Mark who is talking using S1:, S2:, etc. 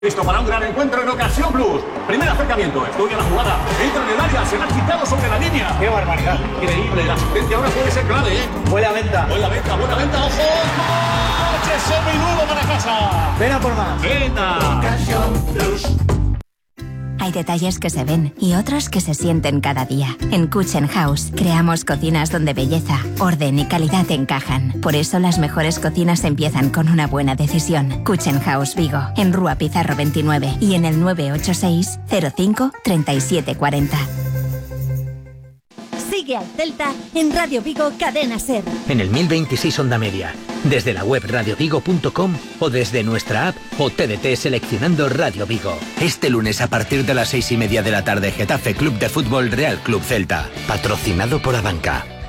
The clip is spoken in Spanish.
S1: Listo para un gran encuentro en Ocasión Plus. Primer acercamiento, estudia la jugada, entra en el área, se la ha quitado sobre la línea.
S2: ¡Qué barbaridad!
S1: Increíble, la asistencia ahora puede ser clave, ¿eh?
S2: Buena venta,
S1: buena venta, ojo. ¡Coche seminudo para casa!
S2: Ven a por más.
S1: ¡Venta!
S3: Ocasión Plus.
S4: Hay detalles que se ven y otros que se sienten cada día. En Kitchen House creamos cocinas donde belleza, orden y calidad encajan. Por eso las mejores cocinas empiezan con una buena decisión. Kitchen House Vigo, en Rúa Pizarro 29 y en el 986 05 37 40.
S5: Sigue al Celta en Radio Vigo Cadena SER.
S6: En el 1026 Onda Media, desde la web radiovigo.com o desde nuestra app o TDT seleccionando Radio Vigo.
S7: Este lunes a partir de las 6:30 de la tarde, Getafe Club de Fútbol Real Club Celta, patrocinado por Abanca.